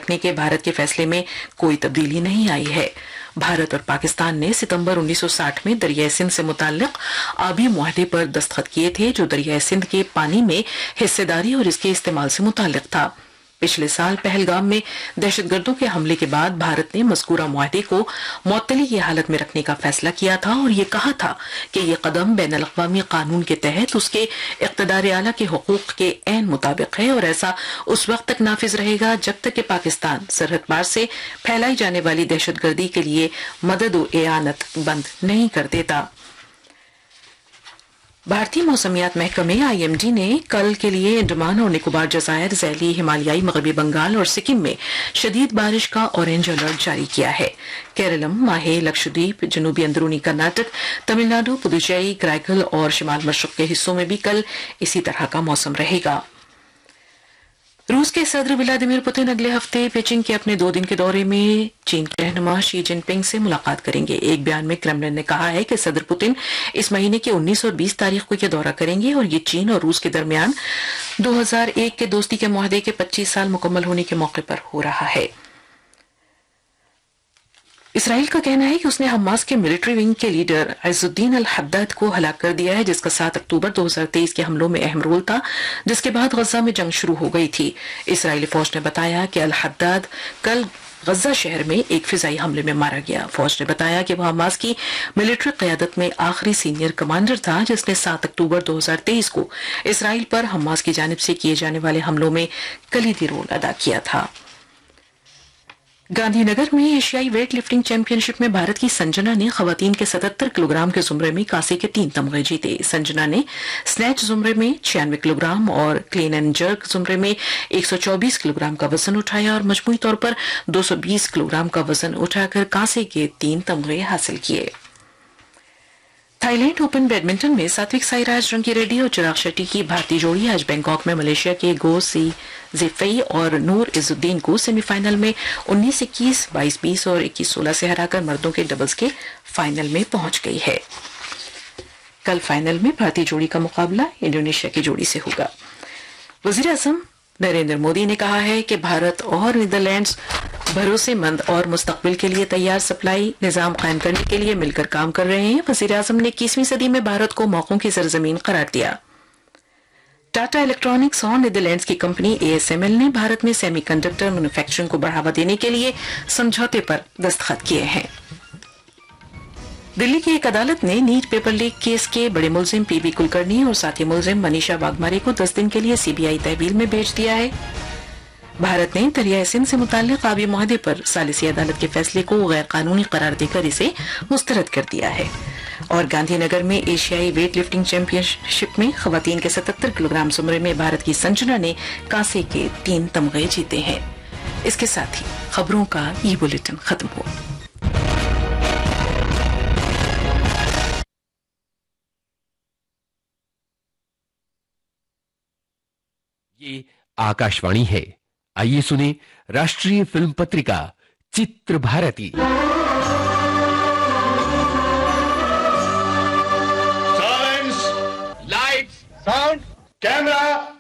रखने के भारत के फैसले में कोई तब्दीली नहीं आई है। भारत और पाकिस्तान ने सितंबर 1960 में दरियाए सिंध से मुताल्लिक आबी मुआहदे पर दस्तखत किए थे, जो दरियाए सिंध के पानी में हिस्सेदारी और इसके इस्तेमाल से मुताल्लिक था। पिछले साल पहलगाम में दहशतगर्दों के हमले के बाद भारत ने मज़कूरा मुआहदे को मुअत्तली की हालत में रखने का फैसला किया था और ये कहा था कि ये कदम बैनुल अक़वामी कानून के तहत उसके इक़्तिदार आला के हुकूक के ऐन मुताबिक है और ऐसा उस वक्त तक नाफिज रहेगा जब तक कि पाकिस्तान सरहद पार से फैलाई जाने वाली दहशतगर्दी के लिए मदद और एआनत बंद नहीं कर देता। भारतीय मौसमियात महकमे IMD ने कल के लिए अंडमान और निकोबार जज़ायर, ज़ैली, हिमालयाई मगरबी बंगाल और सिक्किम में शदीद बारिश का ऑरेंज अलर्ट जारी किया है। केरलम, माहे, लक्षद्वीप, जनूबी अंदरूनी कर्नाटक, तमिलनाडु, पुदुचेरी, कराईकल और शिमाल मशरक़ के हिस्सों में भी कल इसी तरह का मौसम रहेगा। रूस के सदर व्लादिमीर पुतिन अगले हफ्ते पेचिंग के अपने 2 दिन के दौरे में चीन के रहनुमा शी जिनपिंग से मुलाकात करेंगे। एक बयान में क्रेमलिन ने कहा है कि सदर पुतिन इस महीने की 19 और 20 तारीख को यह दौरा करेंगे और ये चीन और रूस के दरमियान 2001 के दोस्ती के मुआहदे के 25 साल मुकम्मल होने के मौके पर हो रहा है। इसराइल का कहना है कि उसने हमास के मिलिट्री विंग के लीडर इज़्ज़ुद्दीन अल-हद्दाद को हलाक कर दिया है, जिसका 7 अक्टूबर 2023 के हमलों में अहम रोल था, जिसके बाद गजा में जंग शुरू हो गई थी। इस्राएली फौज ने बताया कि अल-हद्दाद कल गजा शहर में एक फिजाई हमले में मारा गया। फौज ने बताया कि वह हमास की मिलिट्री क़यादत में आखिरी सीनियर कमांडर था, जिसने 7 अक्टूबर 2023 को इसराइल पर हमास की जानिब से किए जाने वाले हमलों में कलीदी रोल अदा किया था। गांधीनगर में एशियाई वेट लिफ्टिंग चैंपियनशिप में भारत की संजना ने खवातीन के 77 किलोग्राम के जुमरे में कांसे के 3 तमगे जीते। संजना ने स्नैच जुमरे में 96 किलोग्राम और क्लीन एंड जर्क जुमरे में 124 किलोग्राम का वजन उठाया और मजमूई तौर पर 220 किलोग्राम का वजन उठाकर कांसे के 3 तमगे हासिल किए। थाईलैंड ओपन बैडमिंटन में सात्विक साईराज, रंकीरेड्डी और चिराग शेट्टी की भारतीय जोड़ी आज बैंकॉक में मलेशिया के गो सी ज़ेफई और नूर इज़ुद्दीन को सेमीफाइनल में 19-21, 22-20 और 21-16 से हराकर मर्दों के डबल्स के फाइनल में पहुंच गई है। कल फाइनल में भारतीय जोड़ी का मुकाबला इंडोनेशिया की जोड़ी से होगा। वज़ीर-ए-आज़म नरेंद्र मोदी ने कहा है कि भारत और नीदरलैंड्स भरोसेमंद और मुस्तकबिल के लिए तैयार सप्लाई निजाम कायम करने के लिए मिलकर काम कर रहे हैं। वज़ीर-ए-आज़म ने 21वीं सदी में भारत को मौकों की सरजमीन करार दिया। टाटा इलेक्ट्रॉनिक्स और नीदरलैंड्स की कंपनी ASML ने भारत में सेमीकंडक्टर मैन्युफैक्चरिंग को बढ़ावा देने के लिए समझौते पर दस्तखत किए हैं। दिल्ली की एक अदालत ने नीट पेपर लीक केस के बड़े मुलजिम PB कुलकर्णी और साथी मुलजिम मनीषा वाघमारे को 10 दिन के लिए CBI तहवील में भेज दिया है। भारत ने दरियाए सिंध से मुताल्लिक आबी मुआहदे पर सालिसी अदालत के फैसले को गैर कानूनी करार देकर इसे मुस्तरद कर दिया है। और गांधीनगर में एशियाई वेट लिफ्टिंग चैंपियनशिप में खवातीन के 77 किलोग्राम जुमरे में भारत की संजना ने कांसे के 3 तमगे जीते हैं। इसके साथ ही खबरों का ये बुलेटिन खत्म हुआ। ये आकाशवाणी है। आइए सुने राष्ट्रीय फिल्म पत्रिका चित्र भारती। Sound, camera,